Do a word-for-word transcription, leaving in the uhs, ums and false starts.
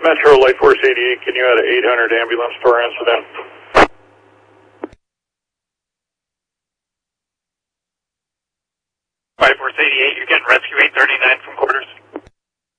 Metro Light Force eighty-eight, can you add an eight hundred ambulance to our incident? Light Force eighty-eight, you're getting rescue eight thirty-nine from